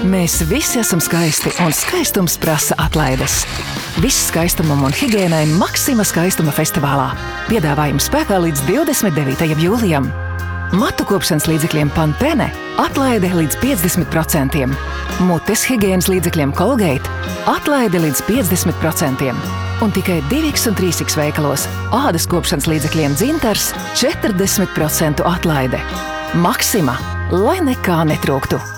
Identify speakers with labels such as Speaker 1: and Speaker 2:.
Speaker 1: Mēs visi esam skaisti, un skaistums prasa atlaides. Viss skaistumam un higiēnai Maxima skaistuma festivālā. Piedāvājums spēkā līdz 29. jūlijam. Matu kopšanas līdzekļiem Pantene atlaide līdz 50%. Mutes higiēnas līdzekļiem Colgate atlaide līdz 50%. Un tikai 2X un 3X veikalos ādas kopšanas līdzekļiem Dzintars 40% atlaide. Maxima, lai nekā netrūktu!